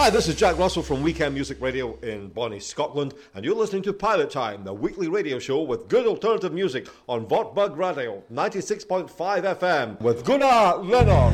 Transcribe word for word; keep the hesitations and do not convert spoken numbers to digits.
Hi, this is Jack Russell from Weekend Music Radio in Bonnie, Scotland, and you're listening to Pilot Time, the weekly radio show with good alternative music on Vortbug Radio, ninety-six point five F M, with Gunnar Lennon.